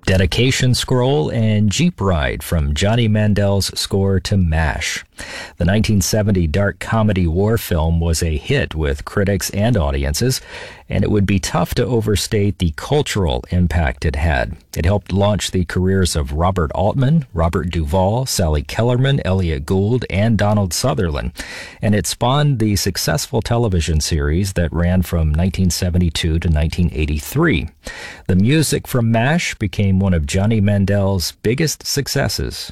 Dedication Scroll, and Jeep Ride from Johnny Mandel's score to MASH. The 1970 dark comedy war film was a hit with critics and audiences, and it would be tough to overstate the cultural impact it had. It helped launch the careers of Robert Altman, Robert Duvall, Sally Kellerman, Elliot Gould, and Donald Sutherland, and it spawned the successful television series that ran from 1972 to 1983. The music from MASH became one of Johnny Mandel's biggest successes.